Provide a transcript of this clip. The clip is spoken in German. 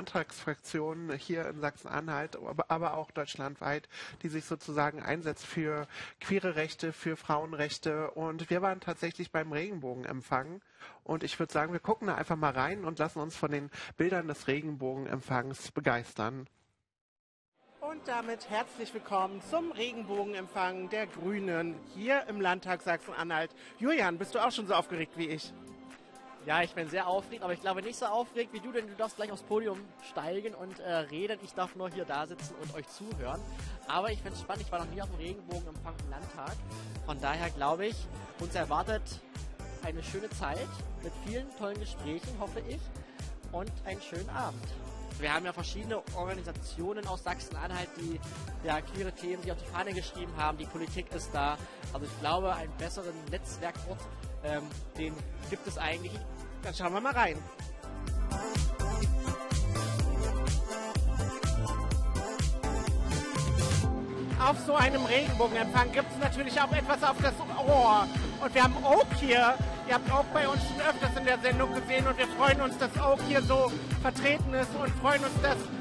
Landtagsfraktion hier in Sachsen-Anhalt, aber auch deutschlandweit, die sich sozusagen einsetzt für queere Rechte, für Frauenrechte. Und wir waren tatsächlich beim Regenbogenempfang. Und ich würde sagen, wir gucken da einfach mal rein und lassen uns von den Bildern des Regenbogenempfangs begeistern. Und damit herzlich willkommen zum Regenbogenempfang der Grünen hier im Landtag Sachsen-Anhalt. Julian, bist du auch schon so aufgeregt wie ich? Ja, ich bin sehr aufgeregt, aber ich glaube nicht so aufgeregt wie du, denn du darfst gleich aufs Podium steigen und reden. Ich darf nur hier da sitzen und euch zuhören. Aber ich finde es spannend, ich war noch nie auf dem Regenbogenempfang im Landtag. Von daher glaube ich, uns erwartet eine schöne Zeit mit vielen tollen Gesprächen, hoffe ich, und einen schönen Abend. Wir haben ja verschiedene Organisationen aus Sachsen-Anhalt, die ja queere Themen, die auf die Fahne geschrieben haben. Die Politik ist da. Also ich glaube, einen besseren Netzwerkort, den gibt es eigentlich. Dann schauen wir mal rein. Auf so einem Regenbogenempfang gibt es natürlich auch etwas auf das Ohr. Und wir haben Oak hier. Ihr habt Oak bei uns schon öfters in der Sendung gesehen und wir freuen uns, dass Oak hier so vertreten ist und freuen uns, dass